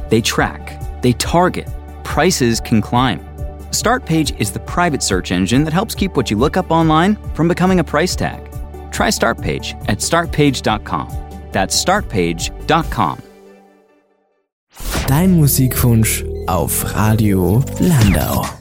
They track, they target, prices can climb. Startpage is the private search engine that helps keep what you look up online from becoming a price tag. Try Startpage at startpage.com. That's startpage.com. Dein Musikwunsch auf Radio Landau.